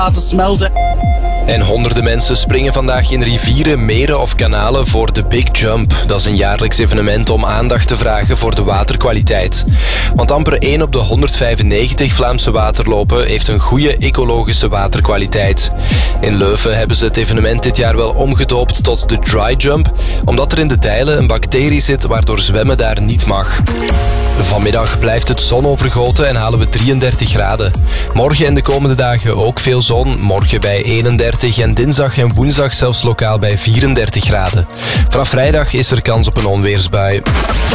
laten smelten. En honderden mensen springen vandaag in rivieren, meren of kanalen voor de Big Jump. Dat is een jaarlijks evenement om aandacht te vragen voor de waterkwaliteit. Want amper 1 op de 195 Vlaamse waterlopen heeft een goede ecologische waterkwaliteit. In Leuven hebben ze het evenement dit jaar wel omgedoopt tot de Dry Jump, omdat er in de dijlen een bacterie zit waardoor zwemmen daar niet mag. Vanmiddag blijft het zonovergoten en halen we 33 graden. Morgen en de komende dagen ook veel zon. Morgen bij 31 en dinsdag en woensdag zelfs lokaal bij 34 graden. Vanaf vrijdag is er kans op een onweersbui.